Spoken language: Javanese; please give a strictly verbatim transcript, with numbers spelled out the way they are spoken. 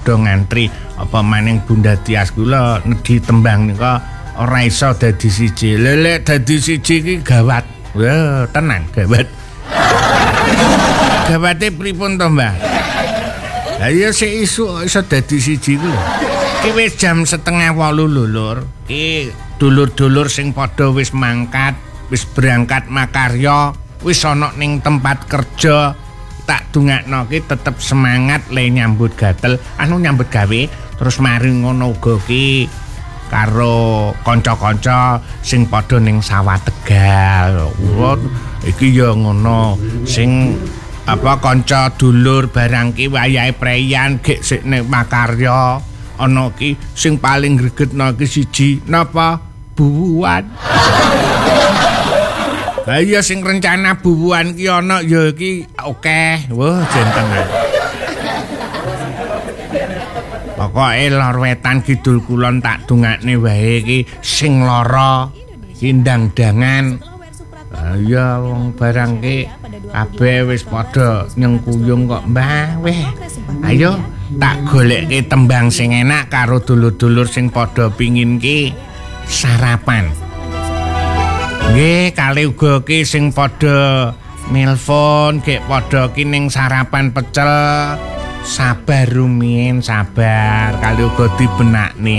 padha ngantri apa maning Bunda Tias kula nedhi tembang nika ora iso dadi siji. Lelek dadi siji iki gawat. Wah, tenan gawat. Gawate pripun to, Mbah? Lah ya sik isuk iso dadi siji ku lho. Ki wis jam setengah wolu lho, Lur. Ki dulur-dulur sing padha wis mangkat, wis berangkat makarya, wis ana ning tempat kerja. Tak dungakno ki tetep semangat le nyambut gatel, anu nyambut gawe, terus mari ngono uga ki karo kanca-kanca sing padha ning sawah Tegal. Iki ya ngono, sing apa kanca dulur barang ki wayahe preyan gek sik ning makarya. Ana ki sing paling gregetno ki siji napa bubuan. Lah iya sing rencana bubuan ki ana ya iki akeh. Wah, jenten. Pokoke lor wetan kidul kulon tak dungakne wae iki sing lara kindang-dangan. Lah iya wong barang ki kabeh wis padha nyengkuyung kok, Mbah. Weh. Ayo tak golekke tembang sing enak karo dulur-dulur sing padha pingin ki sarapan. Nggih, kali uga ki sing padha nelpon gek padha ki ning sarapan pecel. Sabar rumiyin, sabar. Kali uga dibenakne.